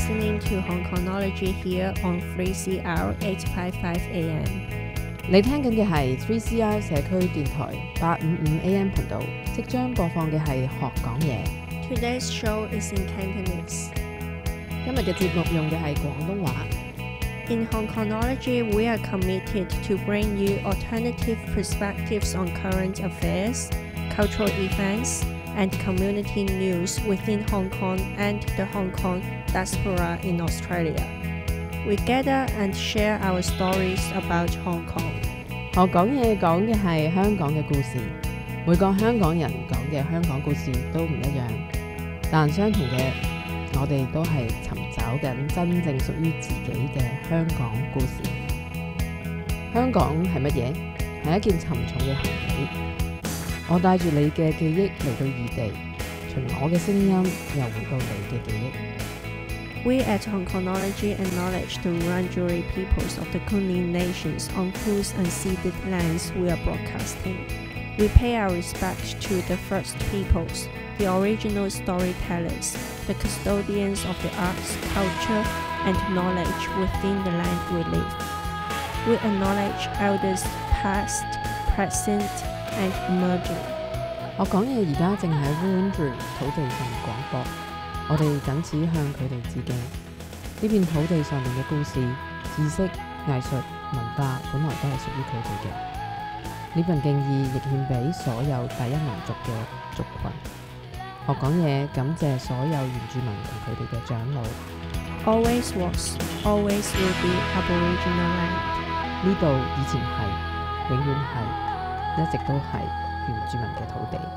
listening to Hong Konology here on 3CR 855 AM。 你聽緊嘅係 3CR 社區電台855 AM 頻道，即將播放嘅係學講嘢。 Today's show is in Cantonese。 今日嘅節目用嘅係廣東話。 In Hong Konology, we are committed to bring you alternative perspectives on current affairs, cultural events, and community news within Hong Kong and the Hong Kong diaspora in Australia. We gather and share our stories about Hong Kong. 學講嘢講嘅係香港嘅故事，每個香港人講嘅香港故事都唔一樣，但相同嘅，我哋都係尋找緊真正屬於自己嘅香港故事。香港係乜嘢？係一件沉重嘅行李。我帶住你嘅記憶嚟到異地，循我嘅聲音又回到你嘅記憶。 We at Hong Konology acknowledge the Wurundjeri peoples of the Kulin nations on whose unceded lands we are broadcasting. We pay our respect to the First Peoples, the original storytellers, the custodians of the arts, culture, and knowledge within the land we live. We acknowledge elders past, present, and emerging. 我講嘢而家正喺 Wurundjeri 土地上廣播，我哋僅此向佢哋致敬。呢片土地上面嘅故事、知識、藝術、文化本來都係屬於佢哋嘅。呢份敬意亦獻俾所有第一民族嘅族群。學講嘢感謝所有原住民同佢哋嘅長老。 Always was, always will be Aboriginal land. 呢度以前係，永遠係，一直都係原住民嘅土地。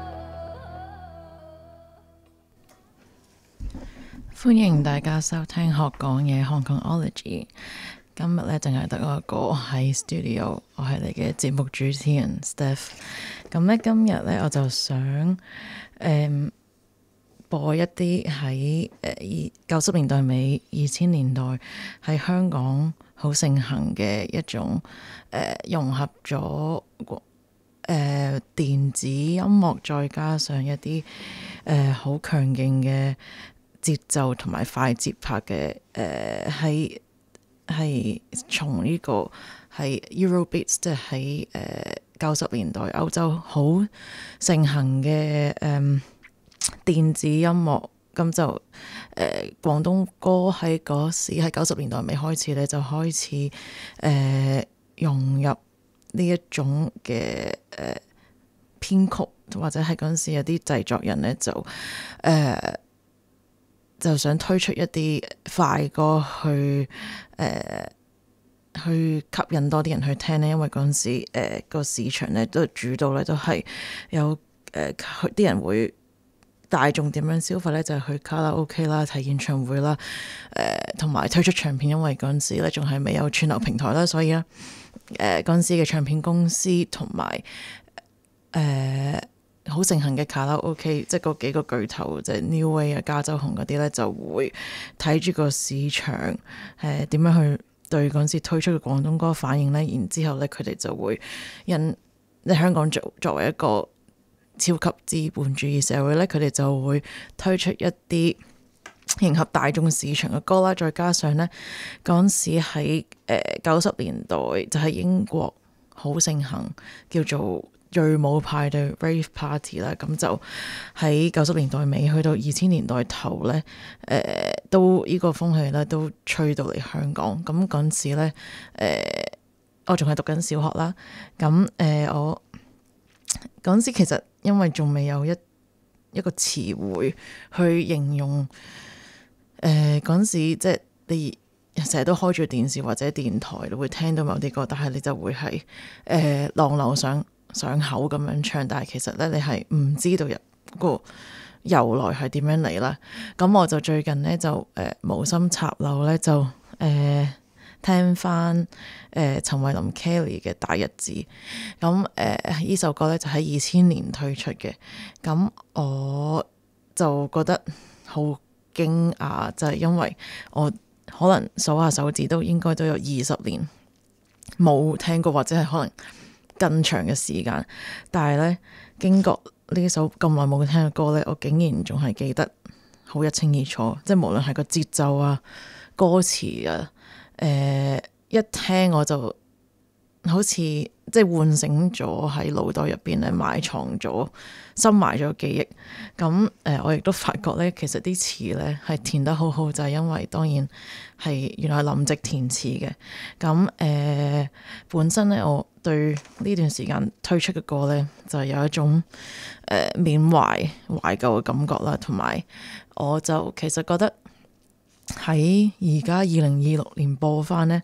歡迎大家收聽學講嘢 Hong Konology。今日咧淨係得我一個喺 studio， 我係你嘅節目主持人 Steph。咁咧今日咧我就想播一啲喺90年代尾2000年代喺香港好盛行嘅一種融合咗電子音樂，再加上一啲好強勁嘅節奏同埋快節拍嘅係從呢個係 Eurobeats， 即係喺90年代歐洲好盛行嘅電子音樂。咁就廣東歌喺嗰時喺90年代尾開始咧，就開始融入呢一種嘅編曲，或者係嗰陣時有啲製作人咧就想推出一啲快歌去吸引多啲人去聽咧，因為嗰陣時個市場咧都主導咧都係有啲人會大眾點樣消費咧，就係去卡拉 OK 啦、睇演唱會啦，同埋推出唱片，因為嗰陣時咧仲係未有串流平台啦，所以咧嗰陣時嘅唱片公司同埋好盛行嘅卡拉 OK， 即係嗰幾個巨頭，即係 Neway 啊、加州紅嗰啲咧，就會睇住個市場點樣去對嗰陣時推出嘅廣東歌反應咧，然之後咧佢哋就會香港作為一個超級資本主義社會咧，佢哋就會推出一啲迎合大眾市場嘅歌啦，再加上咧嗰陣時喺90年代就喺英國好盛行叫做瑞舞派對 Rave Party 啦，咁就喺90年代尾去到2000年代頭咧，都呢個風氣咧都吹到嚟香港。咁嗰陣時咧，我仲係讀緊小學啦。咁我嗰陣時其實因為仲未有一個詞彙去形容，嗰陣時即係你成日都開住電視或者電台，你會聽到某啲歌，但係你就會係朗朗上口咁樣唱，但係其實咧你係唔知道個由來係點樣嚟啦。咁我就最近咧就無心插柳咧就聽翻陳慧琳 Kelly 嘅大日子。咁呢首歌咧就喺2000年推出嘅，咁我就覺得好驚訝，就係因為我可能數下手指都應該都有20年冇聽過，或者係可能更長嘅時間，但係咧經過呢首咁耐冇聽嘅歌咧，我竟然仲係記得好一清二楚，即係無論係個節奏啊、歌詞啊，一聽我就好似即係喚醒咗喺腦袋入邊咧，埋藏咗、深埋咗記憶。咁我亦都發覺咧，其實啲詞咧係填得好好，就係因為當然係原來係林夕填詞嘅。咁本身咧，我對呢段時間推出嘅歌咧，就有一種緬懷懷舊嘅感覺啦，同埋我就其實覺得喺而家2026年播翻咧，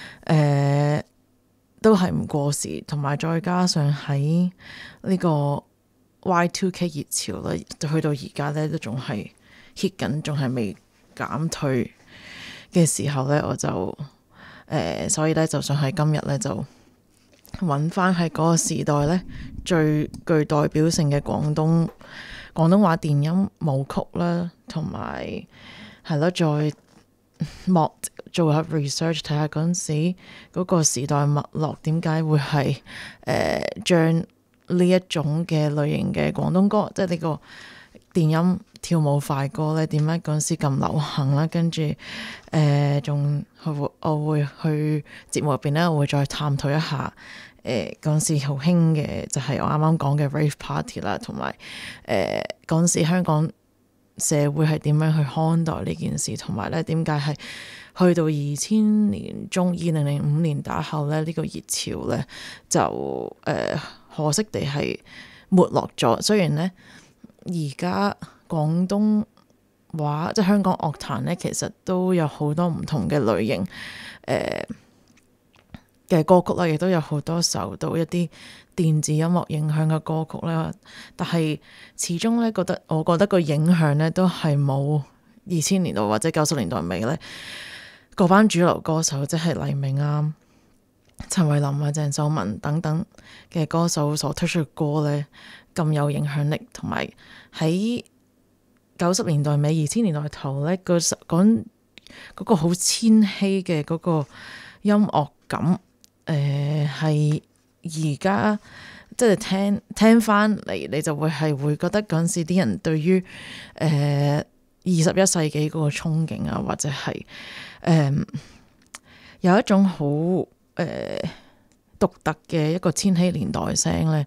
都係唔過時，同埋再加上喺呢個 Y2K 熱潮咧，去到而家咧都仲係 hit 緊，仲係未減退嘅時候咧，我就所以咧就想喺今日咧就揾翻喺嗰個時代咧最具代表性嘅廣東話電音舞曲啦，同埋係咯再做下 research 睇下嗰陣時嗰個時代脈絡點解會係將呢一種嘅類型嘅廣東歌，即係呢個電音跳舞快歌咧，點解嗰陣時咁流行啦？跟住仲我會去節目入邊咧，我會再探討一下嗰陣時好興嘅就係我啱啱講嘅 rave party 啦，同埋嗰陣時香港社會係點樣去看待呢件事，同埋咧點解係去到2000年中2005年打後咧，呢個熱潮咧就可惜地係沒落咗。雖然咧而家廣東話即係香港樂壇咧，其實都有好多唔同嘅類型嘅歌曲啦，亦都有好多受到一啲電子音樂影響嘅歌曲啦，但係始終咧我覺得個影響咧都係冇2000年代或者90年代尾咧嗰班主流歌手，即係黎明啊、陳慧琳啊、鄭秀文等等嘅歌手所推出嘅歌咧咁有影響力，同埋喺90年代尾、2000年代頭咧嗰個好千禧嘅嗰個音樂感，係而家即係聽翻嚟，你就會覺得嗰陣時啲人對於21世紀嗰個憧憬啊，或者係有一種好獨特嘅一個千禧年代聲咧，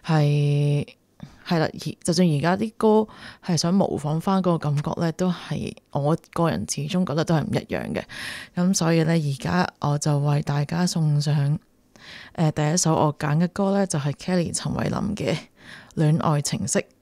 係啦，就算而家啲歌係想模仿翻嗰個感覺咧，都係我個人始終覺得都係唔一樣嘅。咁所以咧，而家我就為大家送上第一首我揀嘅歌咧，就係 Kelly 陳慧琳嘅《戀愛情色》。